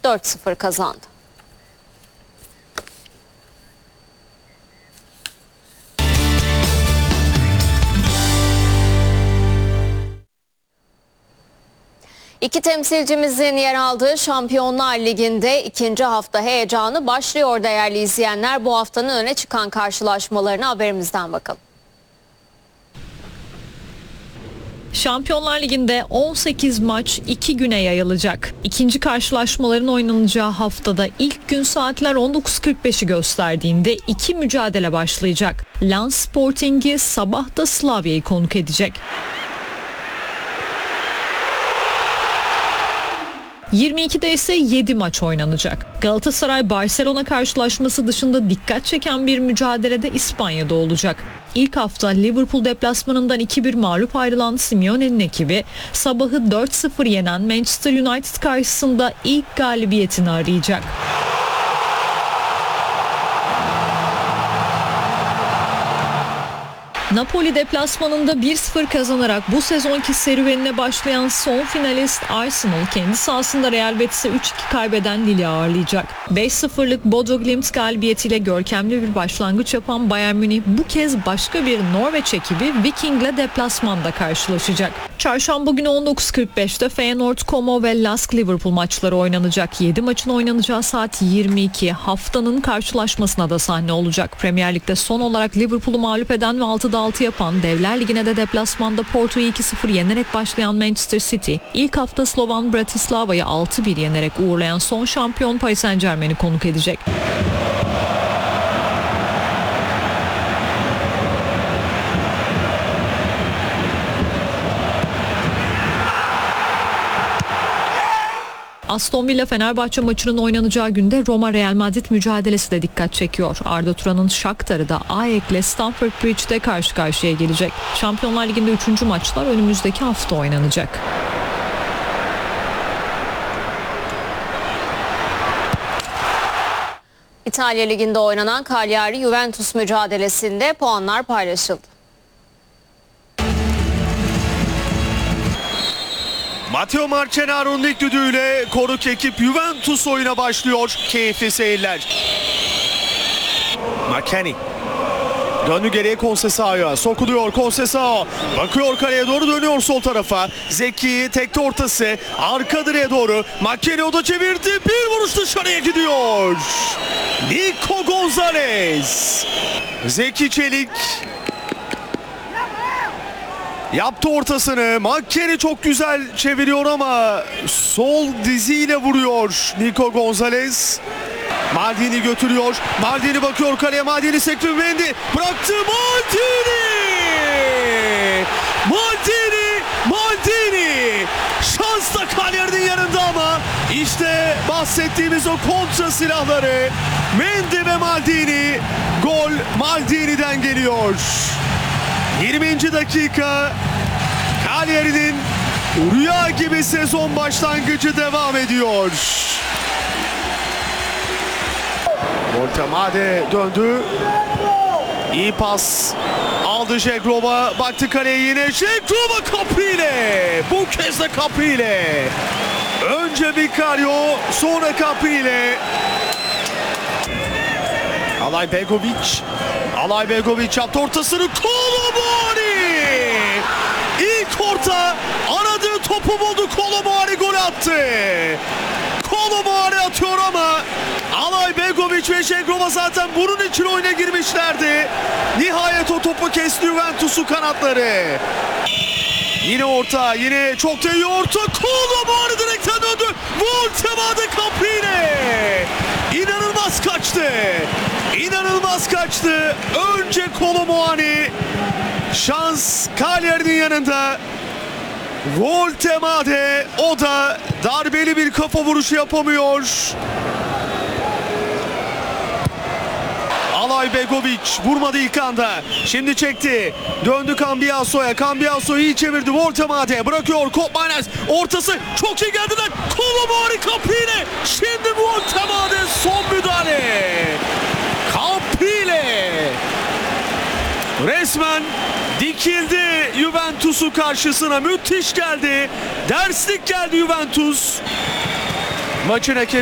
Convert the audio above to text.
4-0 kazandı. İki temsilcimizin yer aldığı Şampiyonlar Ligi'nde ikinci hafta heyecanı başlıyor değerli izleyenler. Bu haftanın öne çıkan karşılaşmalarına haberimizden bakalım. Şampiyonlar Ligi'nde 18 maç 2 güne yayılacak. İkinci karşılaşmaların oynanacağı haftada ilk gün saatler 19.45'i gösterdiğinde iki mücadele başlayacak. Lens Sporting'i sabah da Slavya'yı konuk edecek. 22'de ise 7 maç oynanacak. Galatasaray-Barcelona karşılaşması dışında dikkat çeken bir mücadelede İspanya'da olacak. İlk hafta Liverpool deplasmanından 2-1 mağlup ayrılan Simeone'nin ekibi sabahı 4-0 yenen Manchester United karşısında ilk galibiyetini arayacak. Napoli deplasmanında 1-0 kazanarak bu sezonki serüvenine başlayan son finalist Arsenal kendi sahasında Real Betis'e 3-2 kaybeden Lille'i ağırlayacak. 5-0'lık Bodo Glimt galibiyetiyle görkemli bir başlangıç yapan Bayern Münih bu kez başka bir Norveç ekibi Viking'le deplasmanda karşılaşacak. Çarşamba günü 19.45'te Feyenoord, Como ve Lask Liverpool maçları oynanacak. 7 maçın oynanacağı saat 22. Haftanın karşılaşmasına da sahne olacak. Premier Lig'de son olarak Liverpool'u mağlup eden ve 6'da 6 yapan, Devler Ligi'ne de deplasmanda Porto'yu 2-0 yenerek başlayan Manchester City, ilk hafta Slovan Bratislava'yı 6-1 yenerek uğurlayan son şampiyon Paris Saint-Germain'i konuk edecek. Aston Villa Fenerbahçe maçının oynanacağı günde Roma Real Madrid mücadelesi de dikkat çekiyor. Arda Turan'ın Shakhtar'ı da AEK'le Stamford Bridge'de karşı karşıya gelecek. Şampiyonlar Ligi'nde 3. maçlar önümüzdeki hafta oynanacak. İtalya Ligi'nde oynanan Cagliari-Juventus mücadelesinde puanlar paylaşıldı. Matteo Marchenaro'nun ilk düdüğüyle konuk ekip Juventus oyuna başlıyor. Keyifli seyirler. McKennie. Döndü geriye Conceição'ya. Sokuluyor Conceição. Bakıyor kaleye doğru, dönüyor sol tarafa. Zeki tekte ortası. Arka direğe doğru. McKennie o da çevirdi. Bir vuruş dışarıya gidiyor. Nico González. Zeki Çelik yaptı ortasını. McKennie çok güzel çeviriyor ama sol diziyle vuruyor Nico González. Maldini götürüyor. Maldini bakıyor kaleye. Maldini sekti. Mendy bıraktı. Maldini. Şans da Cagliari'nin yanında ama işte bahsettiğimiz o kontra silahları. Mendy ve Maldini. Gol Maldini'den geliyor. 20. dakika, Cagliari'nin rüya gibi sezon başlangıcı devam ediyor. Voltemade döndü. İyi pas aldı Žegrova. Baktı kaleye yine. Žegrova kapıyla. Bu kez de kapıyla. Önce Vicario, sonra kapıyla. Alay Begovic yaptı ortasını. Kolomuani! İlk orta, aradığı topu buldu. Kolomuani gol attı. Kolomuani atıyor ama Alay Begovic ve Žegrova zaten bunun için oyuna girmişlerdi. Nihayet o topu kesti Juventus'un kanatları. Yine orta, yine çok da iyi orta. Kolomuani direkten döndü. Voltemade kapıyla. İnanılmaz kaçtı. Önce Kolomuani. Şans Cagliari'nin yanında. Voltemade, o da darbeli bir kafa vuruşu yapamıyor. Alay Begovic vurmadı ilk anda. Şimdi çekti. Döndü Cambiaso'ya. Cambiaso iyi çevirdi. Voltemade bırakıyor. Koopmeiners ortası çok iyi geldiler. Kolomuani kapıyla. Şimdi Voltemade son müdahale. Kapıyla. Resmen dikildi Juventus'u karşısına. Müthiş geldi. Derslik geldi Juventus. Maçın hakemi